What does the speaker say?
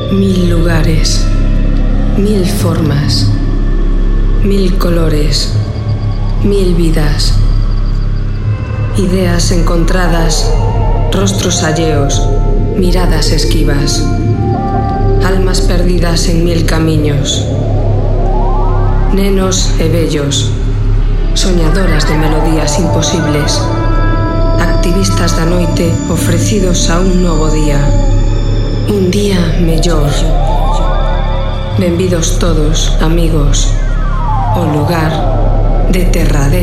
Mil lugares, mil formas, mil colores, mil vidas, ideas encontradas, rostros alleos, miradas esquivas, almas perdidas en mil camiños, nenos e vellos, soñadoras de melodías imposibles, activistas da noite ofrecidos a un novo día, un día mellor. Benvidos todos, amigos, ao lugar de Terradero.